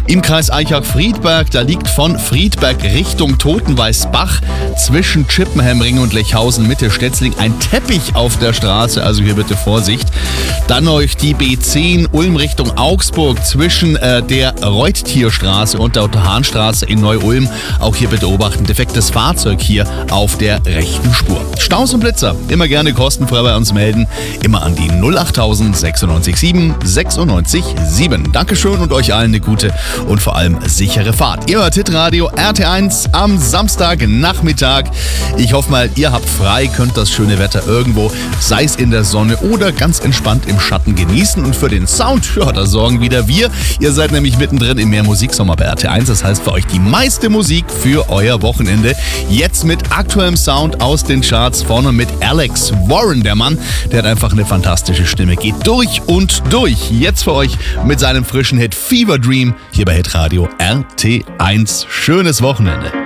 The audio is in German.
im Kreis Aichach-Friedberg. Da liegt von Friedberg Richtung Totenweißbach zwischen Chippenhemring und Lechhausen Mitte Stetzling ein Teppich auf der Straße, also hier bitte Vorsicht. Dann noch die B10 Ulm Richtung Augsburg zwischen der Reuttierstraße und der Otto-Hahn-Straße in Neu-Ulm. Auch hier bitte beobachten, defektes Fahrzeug hier auf der rechten Spur. Staus und Blitzer, immer gerne kostenfrei bei uns melden. Immer an die 08000 96 7 96 7. Dankeschön und euch allen eine gute und vor allem sichere Fahrt. Ihr hört Hitradio RT1 am Samstagnachmittag. Ich hoffe mal, ihr habt frei, könnt das schöne Wetter irgendwo, sei es in der Sonne oder ganz entspannt im Schatten genießen. Und für den Sound, ja, da sorgen wieder wir. Ihr seid nämlich mittendrin im Mehrmusiksommer bei RT1. Das heißt für euch die meiste Musik für euer Wochenende. Jetzt mit aktuellem Sound aus den Charts, vorne mit Alex Warren. Der Mann, der hat einfach eine fantastische Stimme. Geht durch und durch. Jetzt für euch mit seinem frischen Hit Fever Dream hier bei Hitradio RT1. Schönes Wochenende.